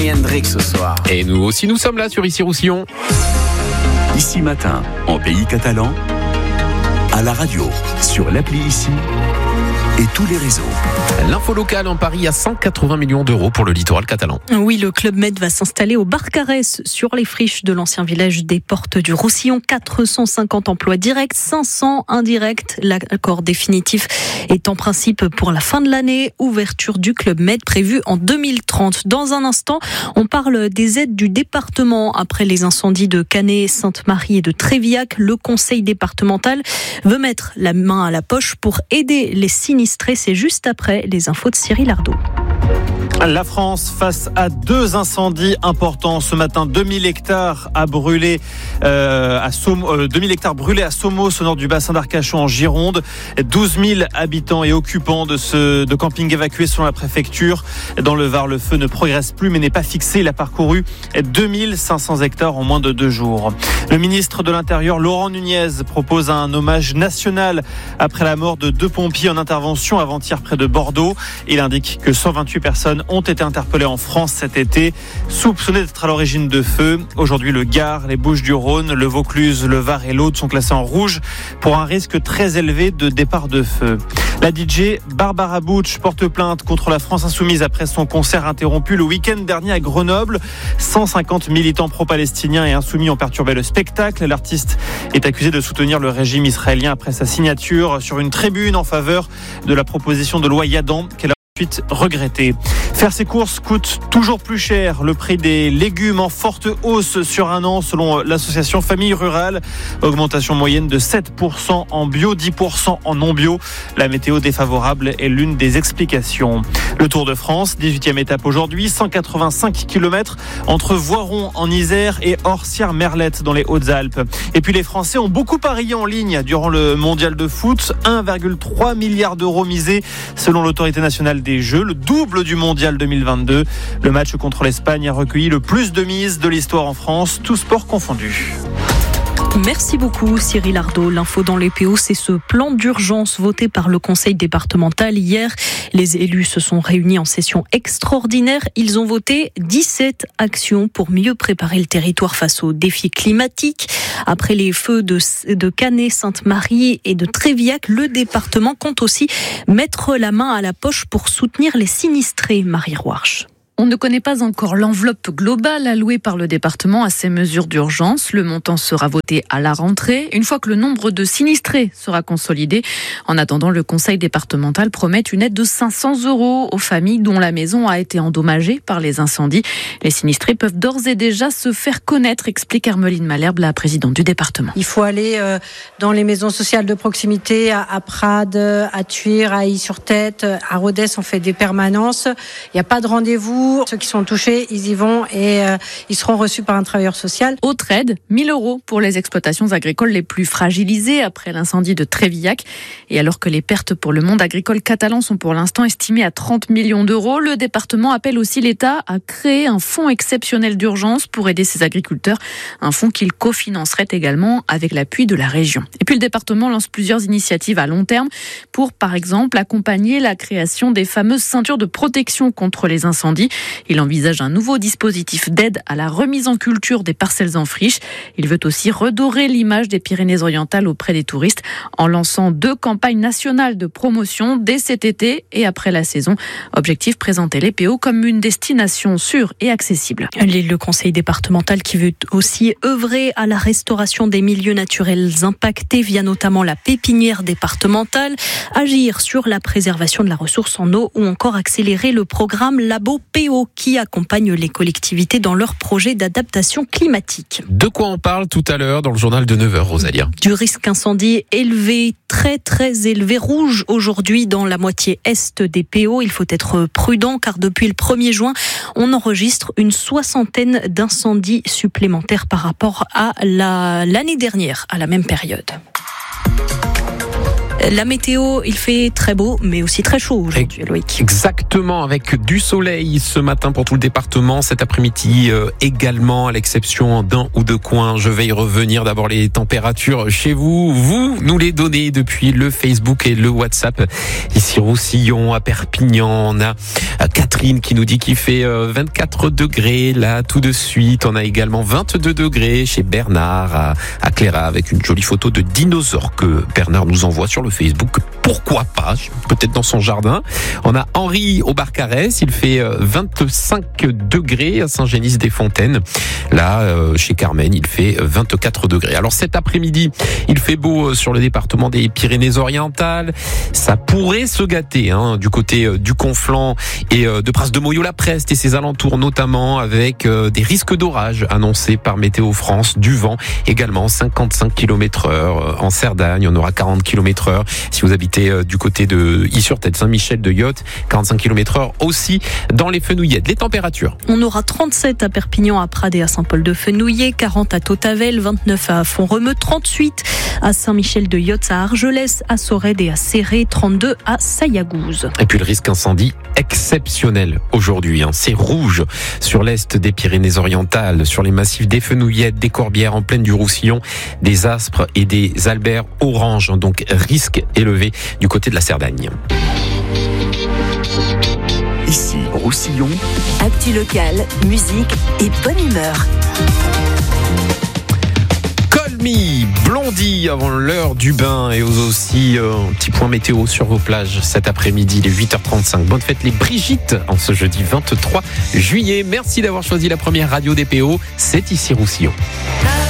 Hendrix ce soir. Et nous aussi, nous sommes là sur Ici Roussillon. Ici Matin, en pays catalan, à la radio, sur l'appli Ici et tous les réseaux. L'info locale en Paris à 180 millions d'euros pour le littoral catalan. Oui, le Club Med va s'installer au Barcarès, sur les friches de l'ancien village des Portes du Roussillon. 450 emplois directs, 500 indirects. L'accord définitif est en principe pour la fin de l'année. Ouverture du Club Med prévue en 2030. Dans un instant, on parle des aides du département. Après les incendies de Canet, Sainte-Marie et de Trévillac, le conseil départemental veut mettre la main à la poche pour aider les sinistrés. C'est juste après les infos de Cyril Ardo. La France face à 2 incendies importants ce matin. 2000 hectares à brûler 2000 hectares brûlés à Somos au nord du bassin d'Arcachon en Gironde. 12 000 habitants et occupants de camping évacués selon la préfecture. Dans le Var, le feu ne progresse plus mais n'est pas fixé. Il a parcouru 2500 hectares en moins de 2 jours. Le ministre de l'Intérieur, Laurent Nunez, propose un hommage national après la mort de 2 pompiers en intervention avant-hier près de Bordeaux. Il indique que 128 personnes ont été interpellés en France cet été, soupçonnés d'être à l'origine de feux. Aujourd'hui, le Gard, les Bouches-du-Rhône, le Vaucluse, le Var et l'Aude sont classés en rouge pour un risque très élevé de départ de feu. La DJ Barbara Butch porte plainte contre la France Insoumise après son concert interrompu le week-end dernier à Grenoble. 150 militants pro-palestiniens et insoumis ont perturbé le spectacle. L'artiste est accusé de soutenir le régime israélien après sa signature sur une tribune en faveur de la proposition de loi Yadan qu'elle a ensuite regretté. Faire ses courses coûte toujours plus cher. Le prix des légumes en forte hausse sur un an selon l'association Famille Rurale. Augmentation moyenne de 7% en bio, 10% en non bio. La météo défavorable est l'une des explications. Le Tour de France, 18e étape aujourd'hui, 185 km entre Voiron en Isère et Orsières-Merlette dans les Hautes-Alpes. Et puis les Français ont beaucoup parié en ligne durant le mondial de foot. 1,3 milliard d'euros misés selon l'autorité nationale des Jeux, le double du mondial 2022. Le match contre l'Espagne a recueilli le plus de mises de l'histoire en France, tous sports confondus. Merci beaucoup Cyril Ardo. L'info dans les PO, c'est ce plan d'urgence voté par le conseil départemental hier. Les élus se sont réunis en session extraordinaire. Ils ont voté 17 actions pour mieux préparer le territoire face aux défis climatiques. Après les feux de Canet, Sainte-Marie et de Trévillac, le département compte aussi mettre la main à la poche pour soutenir les sinistrés. Marie Roarch. On ne connaît pas encore l'enveloppe globale allouée par le département à ces mesures d'urgence. Le montant sera voté à la rentrée, une fois que le nombre de sinistrés sera consolidé. En attendant, le conseil départemental promet une aide de 500 € aux familles dont la maison a été endommagée par les incendies. Les sinistrés peuvent d'ores et déjà se faire connaître, explique Armeline Malherbe, la présidente du département. Il faut aller dans les maisons sociales de proximité, à Prades, à Thuir, à Ailly-sur-Tête, à Rodez, on fait des permanences. Il n'y a pas de rendez-vous. Ceux qui sont touchés, ils y vont et ils seront reçus par un travailleur social. Autre aide, 1 000 € pour les exploitations agricoles les plus fragilisées après l'incendie de Trévillac. Et alors que les pertes pour le monde agricole catalan sont pour l'instant estimées à 30 millions d'euros, le département appelle aussi l'État à créer un fonds exceptionnel d'urgence pour aider ses agriculteurs. Un fonds qu'il cofinancerait également avec l'appui de la région. Et puis le département lance plusieurs initiatives à long terme pour, par exemple, accompagner la création des fameuses ceintures de protection contre les incendies. Il envisage un nouveau dispositif d'aide à la remise en culture des parcelles en friche. Il veut aussi redorer l'image des Pyrénées-Orientales auprès des touristes en lançant 2 campagnes nationales de promotion dès cet été et après la saison. Objectif, présenter les PO comme une destination sûre et accessible. Le conseil départemental qui veut aussi œuvrer à la restauration des milieux naturels impactés via notamment la pépinière départementale, agir sur la préservation de la ressource en eau ou encore accélérer le programme Labo PO qui accompagne les collectivités dans leurs projets d'adaptation climatique. De quoi on parle tout à l'heure dans le journal de 9h, Rosalia? Du risque incendie élevé, très élevé, rouge aujourd'hui dans la moitié est des PO. Il faut être prudent car depuis le 1er juin, on enregistre une 60aine d'incendies supplémentaires par rapport à l'année dernière, à la même période. La météo, il fait très beau, mais aussi très chaud aujourd'hui, Loïc. Exactement, avec du soleil ce matin pour tout le département. Cet après-midi également, à l'exception d'un ou deux coins. Je vais y revenir. D'abord, les températures chez vous. Vous nous les donnez depuis le Facebook et le WhatsApp. Ici, Roussillon, à Perpignan, on a 4 Catherine qui nous dit qu'il fait 24 degrés là tout de suite. On a également 22 degrés chez Bernard à Cléra avec une jolie photo de dinosaure que Bernard nous envoie sur le Facebook. Pourquoi pas, peut-être dans son jardin. On a Henri au Barcarès, il fait 25 degrés à Saint-Génis-des-Fontaines. Là, chez Carmen, il fait 24 degrés. Alors cet après-midi, il fait beau sur le département des Pyrénées-Orientales. Ça pourrait se gâter du côté du Conflent et de Pras-de-Moyo-la-Preste et ses alentours notamment, avec des risques d'orage annoncés par Météo France, du vent également 55 km/h. En Cerdagne, on aura 40 km/h. Si vous habitez du côté de Y-sur-Tête, Saint-Michel-de-Yot, 45 km/h aussi dans les Fenouillettes. Les températures. On aura 37 à Perpignan, à Prades et à Saint-Paul-de-Fenouillet, 40 à Tautavel, 29 à Font-Romeu, 38 à Saint-Michel-de-Yot, à Argelès, à Sorède et à Céré, 32 à Saillagouze. Et puis le risque incendie exceptionnel aujourd'hui. C'est rouge sur l'est des Pyrénées-Orientales, sur les massifs des Fenouillettes, des Corbières, en plaine du Roussillon, des Aspres et des Alberts, orange. Donc risque élevé du côté de la Cerdagne. Ici, Roussillon. Actu locale, musique et bonne humeur. Call Me, Blondie avant l'heure du bain et aussi un petit point météo sur vos plages cet après-midi, les 8h35. Bonne fête les Brigitte en ce jeudi 23 juillet. Merci d'avoir choisi la première radio DPO. C'est ici Roussillon.